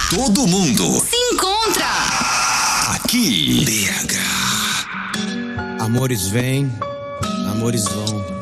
Todo mundo se encontra aqui. BH. Amores vêm, amores vão.